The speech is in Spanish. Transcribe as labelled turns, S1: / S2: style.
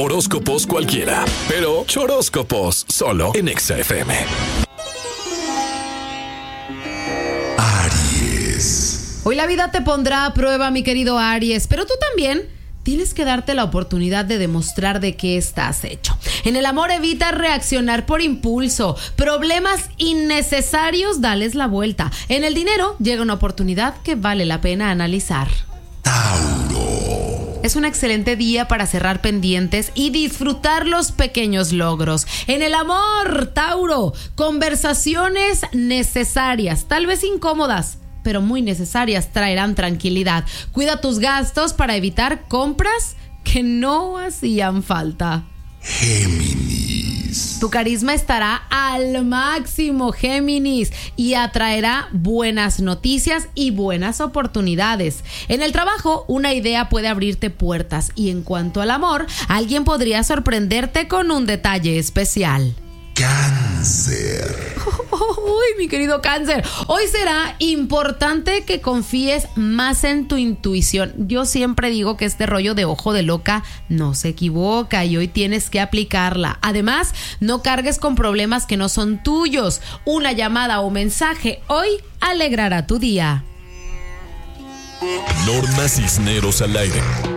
S1: Horóscopos cualquiera, pero choróscopos solo en Exa FM.
S2: Aries. Hoy la vida te pondrá a prueba, mi querido Aries, pero tú también tienes que darte la oportunidad de demostrar de qué estás hecho. En el amor evita reaccionar por impulso. Problemas innecesarios, dales la vuelta. En el dinero llega una oportunidad que vale la pena analizar. Tauro. Es un excelente día para cerrar pendientes y disfrutar los pequeños logros. En el amor, Tauro, conversaciones necesarias, tal vez incómodas, pero muy necesarias, traerán tranquilidad. Cuida tus gastos para evitar compras que no hacían falta. Géminis. Tu carisma estará al máximo, Géminis, y atraerá buenas noticias y buenas oportunidades. En el trabajo, una idea puede abrirte puertas, y en cuanto al amor, alguien podría sorprenderte con un detalle especial. Cáncer. Uy, mi querido Cáncer, hoy será importante que confíes más en tu intuición. Yo siempre digo que este rollo de ojo de loca no se equivoca y hoy tienes que aplicarla. Además, no cargues con problemas que no son tuyos. Una llamada o mensaje hoy alegrará tu día.
S1: Norma Cisneros al aire.